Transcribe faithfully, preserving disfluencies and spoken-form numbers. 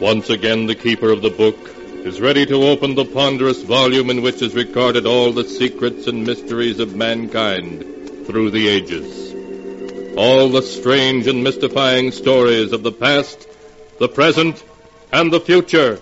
Once again, the keeper of the book is ready to open the ponderous volume in which is recorded all the secrets and mysteries of mankind through the ages. All the strange and mystifying stories of the past, the present, and the future.